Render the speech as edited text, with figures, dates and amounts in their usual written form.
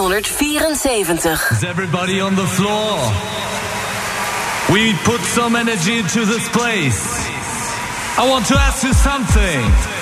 374. Is everybody on the floor? We put some energy into this place. I want to ask you something.